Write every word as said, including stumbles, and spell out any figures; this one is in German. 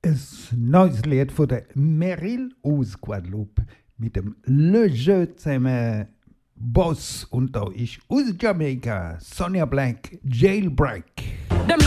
Es neues Lied von der Meryl aus Guadeloupe mit dem Le Jeu zusammen Boss und da ist aus Jamaika Sonia Black Jailbreak.